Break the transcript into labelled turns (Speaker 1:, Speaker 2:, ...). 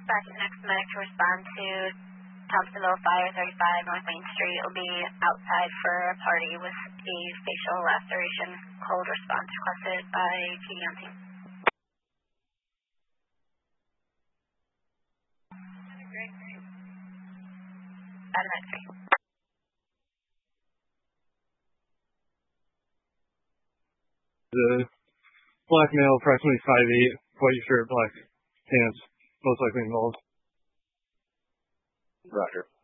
Speaker 1: Dispatch next medic to respond to Thompsonville Fire 35 North Main Street. Will be outside for a party with a facial laceration. Cold response requested by TDM team. Automatic 3.
Speaker 2: The black male, approximately 5'8", white shirt, black pants, most likely involved.
Speaker 3: Roger.